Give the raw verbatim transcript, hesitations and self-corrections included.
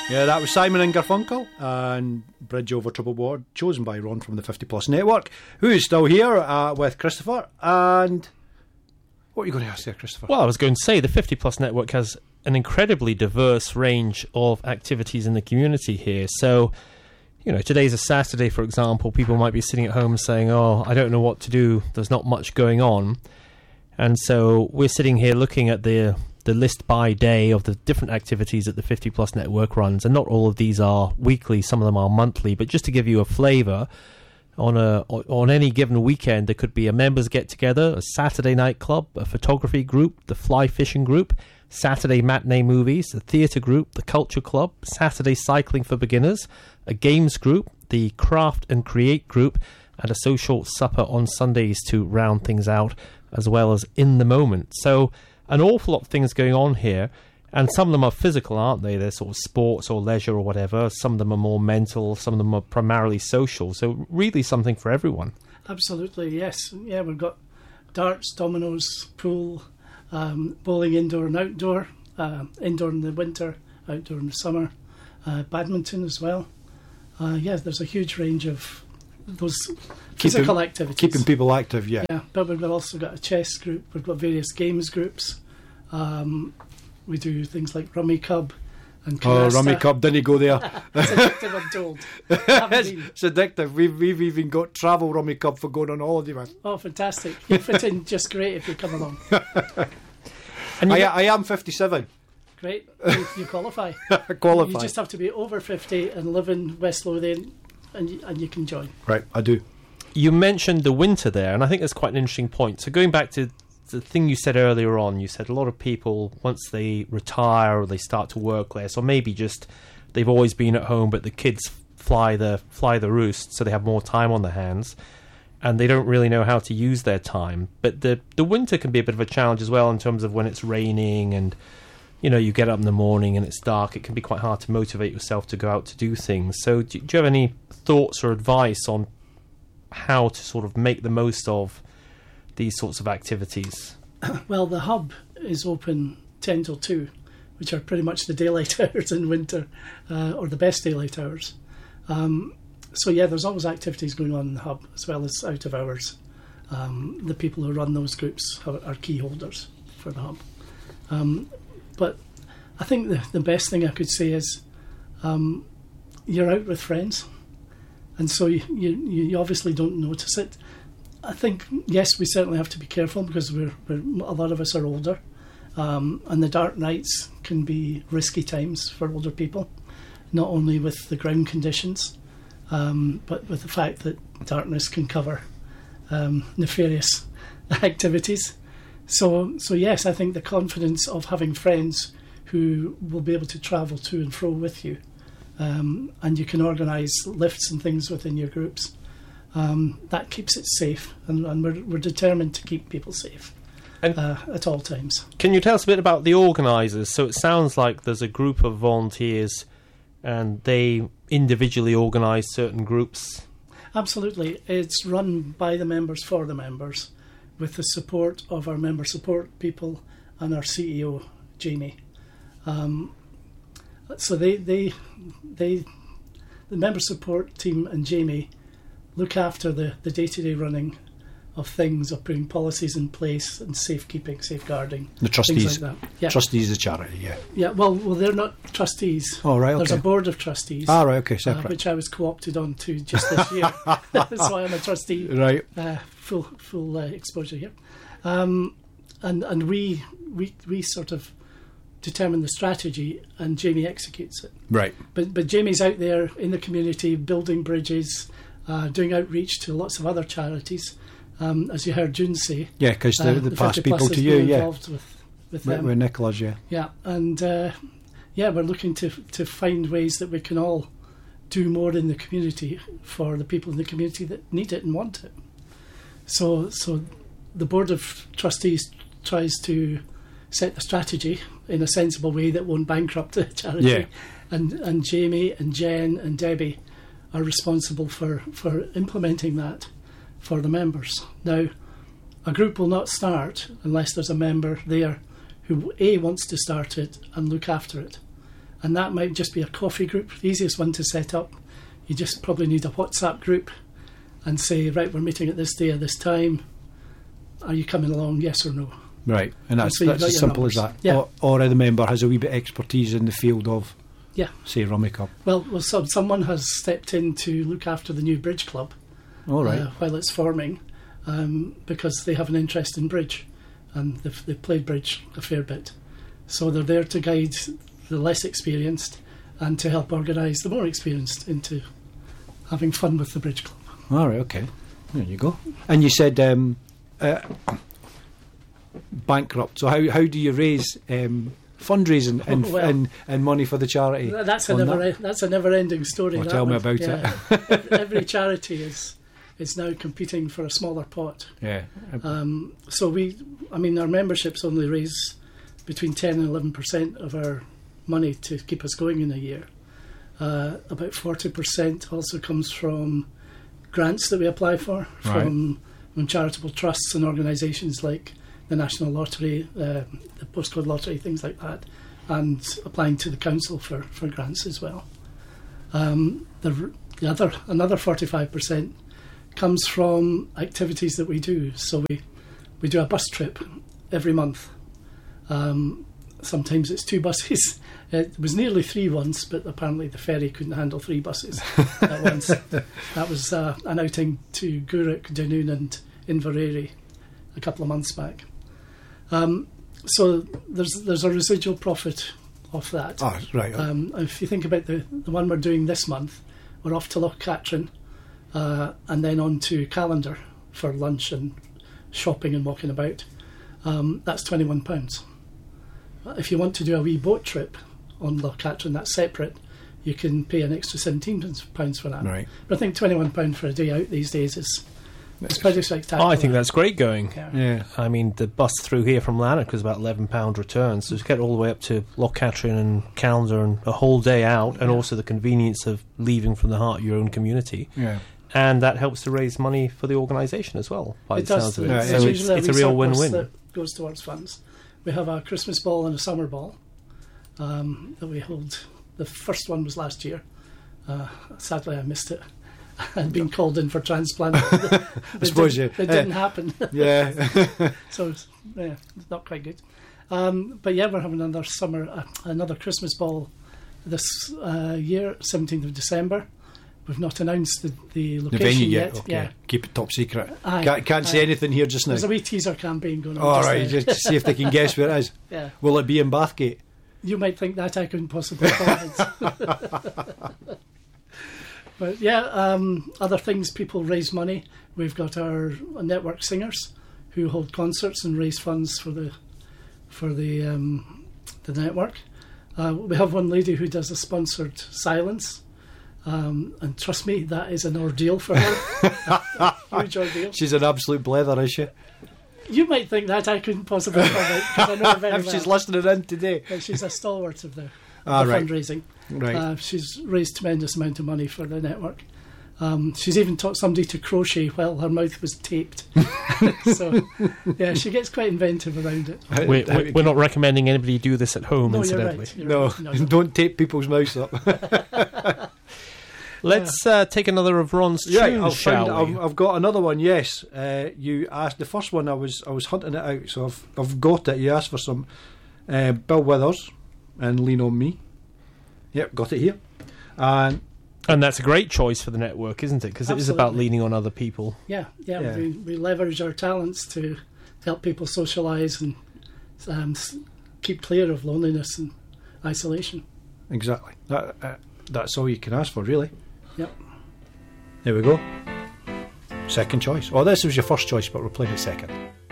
Yeah, that was Simon and Garfunkel and Bridge Over Troubled Water, chosen by Ron from the fifty Plus Network, who is still here uh, with Christopher. And what are you going to ask there, Christopher? Well, I was going to say the fifty Plus Network has an incredibly diverse range of activities in the community here. So, you know, today's a Saturday, for example. People might be sitting at home saying, oh, I don't know what to do. There's not much going on. And so we're sitting here looking at the the list by day of the different activities that the fifty Plus Network runs. And not all of these are weekly. Some of them are monthly. But just to give you a flavour, on a on any given weekend, there could be a members get-together, a Saturday night club, a photography group, the fly fishing group, Saturday matinee movies, a theatre group, the culture club, Saturday cycling for beginners, a games group, the craft and create group, and a social supper on Sundays to round things out, as well as in the moment. So an awful lot of things going on here, and some of them are physical, aren't they? They're sort of sports or leisure or whatever. Some of them are more mental, some of them are primarily social. So really something for everyone. Absolutely, yes. Yeah, we've got darts, dominoes, pool, um, bowling indoor and outdoor, uh, indoor in the winter, outdoor in the summer, uh, badminton as well. Uh, yeah, there's a huge range of those physical keeping, activities. Keeping people active, yeah. Yeah, but we've also got a chess group, we've got various games groups. Um, we do things like Rummy Cub and Canasta. Oh, Rummy Cub, didn't go there. It's addictive, I'm told. it's, it's addictive. We've, we've even got travel Rummy Cub for going on holiday with. Oh, fantastic. You'll fit in just great if you come along. and I, got- I am fifty-seven. Great, you, you qualify. Qualify. You just have to be over fifty and live in West Lothian, and you, and you can join. Right, I do. You mentioned the winter there, and I think that's quite an interesting point. So going back to the thing you said earlier on, you said a lot of people, once they retire or they start to work less, or maybe just they've always been at home, but the kids fly the fly the roost, so they have more time on their hands, and they don't really know how to use their time. But the the winter can be a bit of a challenge as well in terms of when it's raining and, you know, you get up in the morning and it's dark. It can be quite hard to motivate yourself to go out to do things. So do, do you have any thoughts or advice on how to sort of make the most of these sorts of activities? Well, the hub is open ten till two, which are pretty much the daylight hours in winter, uh, or the best daylight hours. Um, so yeah, there's always activities going on in the hub as well as out of hours. Um, the people who run those groups are, are key holders for the hub. Um, but I think the, the best thing I could say is um, you're out with friends, and so you, you, you obviously don't notice it. I think, yes, we certainly have to be careful because we're, we're a lot of us are older, um, and the dark nights can be risky times for older people, not only with the ground conditions, um, but with the fact that darkness can cover um, nefarious activities. So, so yes, I think the confidence of having friends who will be able to travel to and fro with you, um, and you can organise lifts and things within your groups. Um, that keeps it safe, and, and we're, we're determined to keep people safe And uh, at all times. can you tell us a bit about the organisers? So it sounds like there's a group of volunteers and they individually organise certain groups. Absolutely. It's run by the members for the members with the support of our member support people and our C E O, Jamie. Um, so they, they, they, the member support team and Jamie look after the, the day-to-day running of things, of putting policies in place and safekeeping, safeguarding. The trustees. Things like that. Yeah. Trustees of charity, yeah. Yeah, well, well, they're not trustees. Oh, right, There's okay. a board of trustees. Ah, right, okay, uh, separate. which I was co-opted onto just this year. That's why I'm a trustee. Right. Uh, full full uh, exposure here. Um, and and we, we we sort of determine the strategy and Jamie executes it. Right. But but Jamie's out there in the community building bridges, uh, doing outreach to lots of other charities. Um, as you heard June say, Yeah, because uh, the, the, past fifty Plus people to has you, been yeah. involved with, with With, them. with Nicholas, yeah. Yeah, and uh, yeah, we're looking to to find ways that we can all do more in the community for the people in the community that need it and want it. So, so the board of trustees tries to set the strategy in a sensible way that won't bankrupt the charity. Yeah. And and Jamie and Jen and Debbie are responsible for, for implementing that for the members. Now, a group will not start unless there's a member there who A, wants to start it and look after it, and that might just be a coffee group, the easiest one to set up. You just probably need a WhatsApp group and say, right, we're meeting at this day at this time. Are you coming along, yes or no? Right, and that's, so you've that's got as your simple as numbers. that. Yeah. Or, or a member has a wee bit of expertise in the field of, Yeah. say, Rummy Cup. Well, well so, someone has stepped in to look after the new bridge club All right. uh, while it's forming, um, because they have an interest in bridge, and they've, they've played bridge a fair bit. So they're there to guide the less experienced and to help organise the more experienced into having fun with the bridge club. All right, okay. There you go. And you said um, uh, bankrupt. So how how do you raise um, fundraising and, Well, and and money for the charity? That's a on never that? that's a never-ending story. Well, that tell me one. about it. Every charity is is now competing for a smaller pot. Yeah. Um, so we, I mean, our memberships only raise between ten and eleven percent of our money to keep us going in a year. Uh, about forty percent also comes from grants that we apply for from, from charitable trusts and organisations like the National Lottery, uh, the Postcode Lottery, things like that, and applying to the council for, for grants as well. Um, the, the other another forty-five percent comes from activities that we do. So we we do a bus trip every month. Um, sometimes it's two buses. It was nearly three once, but apparently the ferry couldn't handle three buses at once. That was uh, an outing to Gourock, Dunoon and Inverary a couple of months back. Um, so there's there's a residual profit off that. Oh, right. Um, if you think about the, the one we're doing this month, we're off to Loch Catrin uh, and then on to Callander for lunch and shopping and walking about. Um, that's twenty-one pounds. If you want to do a wee boat trip on Loch Catrin, that's separate. You can pay an extra seventeen pounds for that. Right. But I think twenty-one pounds for a day out these days is it's pretty spectacular. Oh, I think that's great going. Yeah. Yeah. I mean, the bus through here from Lanark is about eleven pounds return, so to get all the way up to Loch Catrin and Callander and a whole day out, and Yeah. also the convenience of leaving from the heart of your own community. Yeah. And that helps to raise money for the organisation as well, by It the does. sounds of it. Yeah, It's So it's, usually it's a wee real surplus win-win. that goes towards funds. We have a Christmas ball and a summer ball um, that we hold. The first one was last year. Uh, sadly, I missed it. I'd been called in for transplant. I suppose didn't, you- It didn't happen. Yeah. So it's, yeah, it's not quite good. Um, but yeah, we're having another summer, uh, another Christmas ball this uh, year, seventeenth of December. We've not announced the, the The location venue yet. yet. Okay. Yeah, Keep it top secret. Aye, Can't, can't say aye. anything here just now. There's a wee teaser campaign going on. All just right, now. just to see if they can guess where it is. Yeah. Will it be in Bathgate? You might think that I couldn't possibly comment. But yeah, um, other things, people raise money. We've got our network singers who hold concerts and raise funds for the for the um, the network. Uh, we have one lady who does a sponsored silence. Um, and trust me, that is an ordeal for her. Huge ordeal. She's an absolute blether, is she? You might think that I couldn't possibly comment because I know her very If well. she's listening in today. But she's a stalwart of the, Ah, the right. fundraising. Right. Uh, she's raised tremendous amount of money for the network. Um, she's even taught somebody to crochet while her mouth was taped. So, yeah, she gets quite inventive around it. How- We're, how- we're we're not recommending anybody do this at home, No, you're incidentally. right. You're no, right. No, no. don't tape people's mouths up. Let's uh, take another of Ron's tunes, Right, I've, shall found, we? I've, I've got another one. Yes, uh, you asked the first one. I was I was hunting it out, so I've I've got it. You asked for some uh, Bill Withers and Lean on Me. Yep, got it here. And And that's a great choice for the network, isn't it? Because it is about Absolutely. leaning on other people. Yeah, yeah, Yeah. We, we leverage our talents to help people socialise and um, s- keep clear of loneliness and isolation. exactly, that, uh, that's all you can ask for, really. Yep. There we go. Second choice. Oh, this was your first choice, but we're playing it second.